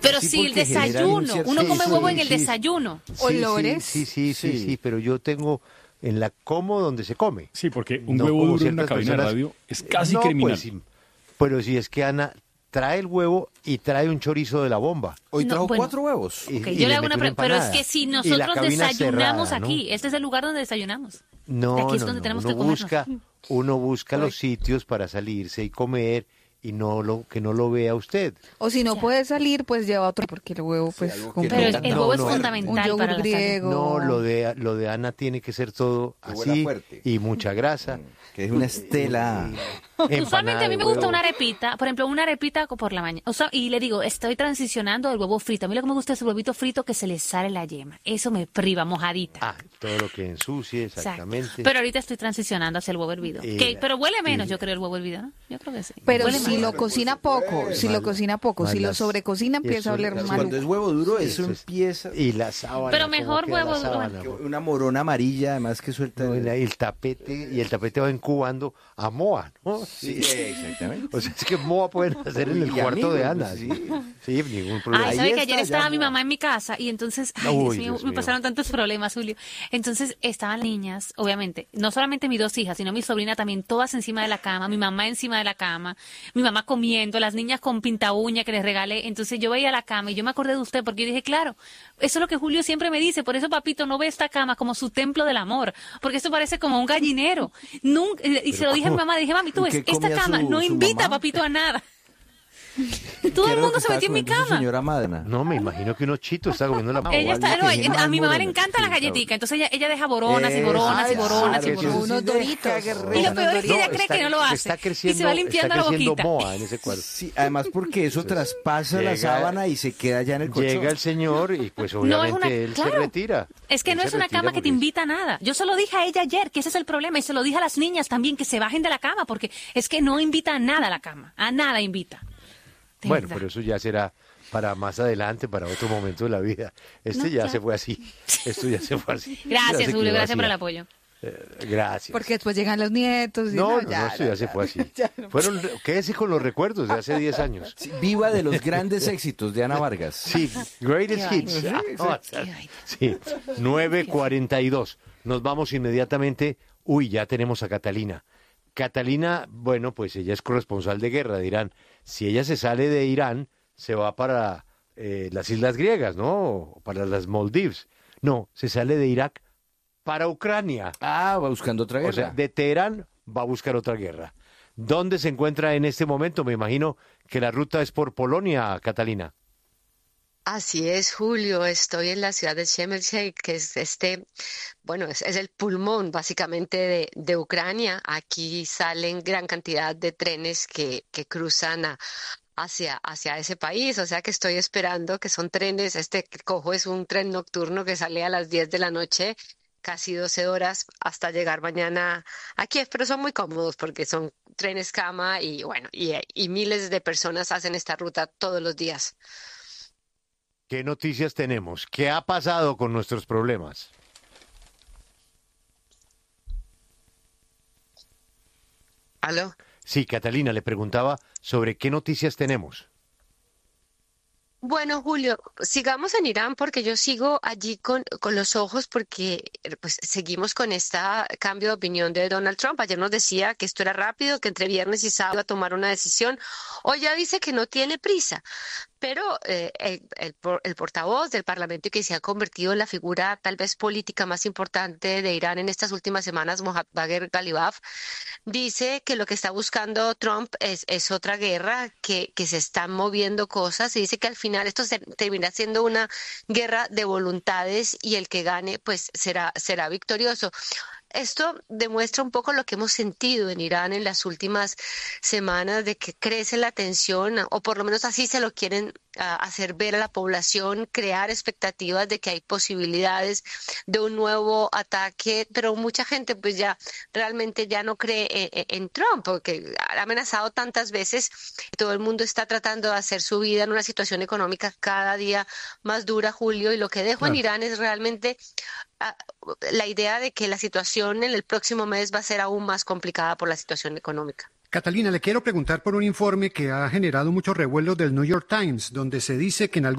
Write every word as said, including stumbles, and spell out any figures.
Pero sí, el desayuno, cierto... uno come sí, huevo sí, en el sí. desayuno. Sí, ¿Olores? Sí, sí, sí, sí, sí, pero yo tengo en la como donde se come. Sí, porque un no huevo duro en una cabina personas... de radio es casi no, criminal. Pues, pero si es que Ana trae el huevo y trae un chorizo de la bomba. Hoy trajo no, bueno, cuatro huevos. Okay, y, yo y le hago una pregunta, pero es que si nosotros desayunamos cerrada, aquí, ¿no? Este es el lugar donde desayunamos. No, de aquí es no, donde no. tenemos Uno que busca, uno busca los sitios para salirse y comer y no lo que no lo vea usted. O si no ya. puede salir, pues lleva otro, porque el huevo, pues... Sí, pero el, el huevo no, es no, fundamental un para la griego. No, lo de, lo de Ana tiene que ser todo así y mucha grasa. Que es una estela. Usualmente a mí me gusta una arepita, por ejemplo, una arepita por la mañana. O sea, y le digo, estoy transicionando al huevo frito. A mí lo que me gusta es el huevito frito que se le sale la yema. Eso me priva, mojadita. Ah, todo lo que ensucie, exactamente. Exacto. Pero ahorita estoy transicionando hacia el huevo hervido. Que, pero huele menos, yo creo, el huevo hervido, ¿no? Yo creo que sí. Pero huele si más. lo cocina poco, si lo cocina poco, si lo sobrecocina empieza a oler mal. Cuando es huevo duro, sí, eso, eso es... empieza... Y la sábana. Pero mejor huevo duro. Una morona amarilla, además que suelta... No, y el tapete, y el tapete va incubando a Moa, ¿no? Sí, exactamente. O sea, es que Moa pueden hacer en el y cuarto amigos, de Ana. Sí, sí, ningún problema. Ay, ¿sabe que ayer estaba mi mamá en mi casa y entonces, ay, Uy, Dios mío, Dios me mío. pasaron tantos problemas, Julio. Entonces estaban niñas, obviamente, no solamente mis dos hijas, sino mi sobrina también, todas encima de la cama, mi mamá encima de la cama, mi mamá comiendo, las niñas con pinta uña que les regalé. Entonces yo veía la cama y yo me acordé de usted porque yo dije, claro, eso es lo que Julio siempre me dice, por eso papito no ve esta cama como su templo del amor, porque esto parece como un gallinero. Nunca, y se lo dije a mi mamá, dije, mami, tú ves, esta cama su, no invita a papito a nada. Todo el mundo se metió en mi cama. Señora Madna. No, me imagino que unos chitos está comiendo la ella está, no, ella, a mi mamá le encantan las galletitas, entonces ella, ella deja boronas y boronas y boronas y boronas. Unos doritos. Y lo peor es que ella cree que no lo hace. Y se va limpiando la boquita. Moa en ese cuadro. Sí, además porque eso traspasa la sábana y se queda ya en el colchón. Llega el señor y pues obviamente él se retira. Es que no es una cama que te invita a nada. Yo se lo dije a ella ayer, que ese es el problema, y se lo dije a las niñas también, que se bajen de la cama, porque es que no invita a nada a la cama, a nada invita. Bueno, verdad. Pero eso ya será para más adelante, para otro momento de la vida. Este no, ya, ya se fue así. Esto ya se fue así. Gracias, Julio, gracias por el apoyo. Eh, gracias. Porque después llegan los nietos. Y no, no, no, ya, no, esto ya, ya se fue así. No Fueron, quédese con los recuerdos de hace diez años. Sí, viva de los grandes éxitos de Ana Vargas. Sí, greatest hits. Sí, nueve cuarenta y dos. Nos vamos inmediatamente. Uy, ya tenemos a Catalina. Catalina, bueno, pues ella es corresponsal de guerra de Irán. Si ella se sale de Irán, se va para eh, las islas griegas, ¿no? O para las Maldivas. No, se sale de Irak para Ucrania. Ah, va buscando otra guerra. O sea, de Teherán va a buscar otra guerra. ¿Dónde se encuentra en este momento? Me imagino que la ruta es por Polonia, Catalina. Así es, Julio. Estoy en la ciudad de Shem el Sheikh, que es este, bueno, es, es el pulmón básicamente de, de Ucrania. Aquí salen gran cantidad de trenes que, que cruzan a, hacia, hacia ese país. O sea que estoy esperando que son trenes, este que cojo es un tren nocturno que sale a las diez de la noche, casi doce horas hasta llegar mañana a Kiev, pero son muy cómodos porque son trenes cama y bueno, y, y miles de personas hacen esta ruta todos los días. ¿Qué noticias tenemos? ¿Qué ha pasado con nuestros problemas? ¿Aló? Sí, Catalina, le preguntaba sobre qué noticias tenemos. Bueno, Julio, sigamos en Irán porque yo sigo allí con, con los ojos porque pues seguimos con este cambio de opinión de Donald Trump. Ayer nos decía que esto era rápido, que entre viernes y sábado iba a tomar una decisión. Hoy ya dice que no tiene prisa. Pero eh, el, el, el portavoz del Parlamento que se ha convertido en la figura tal vez política más importante de Irán en estas últimas semanas, Mohammad Bagher Ghalibaf, dice que lo que está buscando Trump es, es otra guerra, que, que se están moviendo cosas y dice que al final esto se, termina siendo una guerra de voluntades y el que gane pues será, será victorioso. Esto demuestra un poco lo que hemos sentido en Irán en las últimas semanas, de que crece la tensión, o por lo menos así se lo quieren uh, hacer ver a la población, crear expectativas de que hay posibilidades de un nuevo ataque, pero mucha gente pues ya realmente ya no cree en, en Trump, porque ha amenazado tantas veces, todo el mundo está tratando de hacer su vida en una situación económica cada día más dura, Julio, y lo que dejo claro. en Irán es realmente uh, la idea de que la situación en el próximo mes va a ser aún más complicada por la situación económica. Catalina, le quiero preguntar por un informe que ha generado muchos revuelos del New York Times, donde se dice que en algún